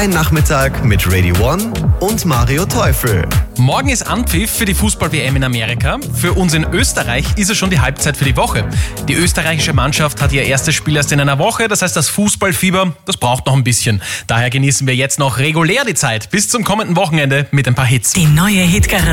Dein Nachmittag mit Radio One und Mario Teufel. Morgen ist Anpfiff für die Fußball-WM in Amerika. Für uns in Österreich ist es schon die Halbzeit für die Woche. Die österreichische Mannschaft hat ihr erstes Spiel erst in einer Woche. Das heißt, das Fußballfieber, das braucht noch ein bisschen. Daher genießen wir jetzt noch regulär die Zeit bis zum kommenden Wochenende mit ein paar Hits. Die neue Hitgarantie.